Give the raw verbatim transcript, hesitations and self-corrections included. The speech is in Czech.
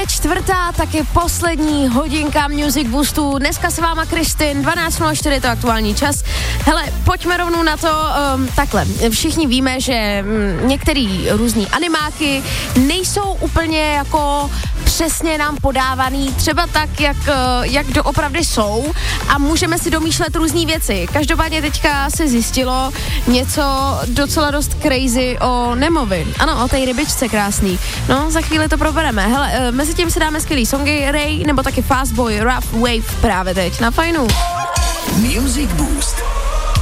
Je čtvrtá, taky poslední hodinka Music Boostu. Dneska s váma Kristin, dvanáct nula čtyři to aktuální čas. Hele, pojďme rovnou na to, um, takhle. Všichni víme, že um, některý různý animáky nejsou úplně jako přesně nám podávaný, třeba tak, jak, jak doopravdy jsou a můžeme si domýšlet různý věci. Každopádně teďka se zjistilo něco docela dost crazy o Nemovi. Ano, o té rybičce krásný. No, za chvíli to probereme. Hele, mezi tím si dáme skvělý songy Ray, nebo taky Fast Boy, Rough Wave právě teď na Fajnu. Music Boost.